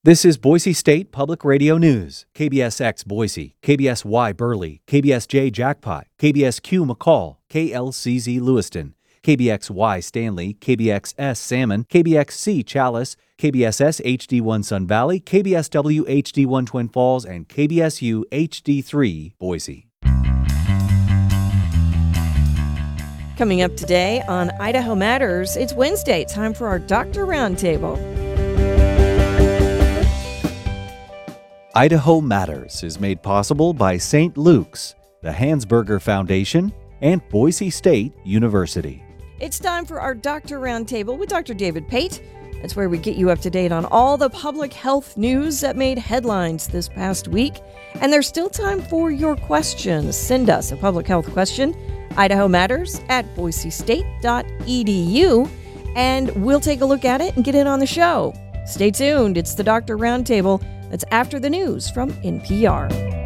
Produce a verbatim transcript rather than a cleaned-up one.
This is Boise State Public Radio News. K B S X Boise, K B S Y Burley, K B S J Jackpot, K B S Q McCall, K L C Z Lewiston, K B X Y Stanley, K B X S Salmon, K B X C Chalice, K B S S H D one Sun Valley, K B S W H D one Twin Falls, and K B S U H D three Boise. Coming up today on Idaho Matters, it's Wednesday, time for our Doctor Roundtable. Idaho Matters is made possible by Saint Luke's, the Hansberger Foundation, and Boise State University. It's time for our Doctor Roundtable with Doctor David Pate. That's where we get you up to date on all the public health news that made headlines this past week. And there's still time for your questions. Send us a public health question, Idaho Matters at boise state dot e d u, and we'll take a look at it and get it on the show. Stay tuned. It's the Doctor Roundtable. That's after the news from N P R.